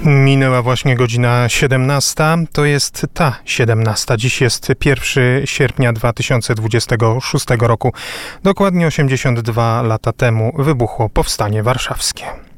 Minęła właśnie godzina 17. To jest ta 17. Dziś jest 1 sierpnia 2026 roku. Dokładnie 82 lata temu wybuchło Powstanie Warszawskie.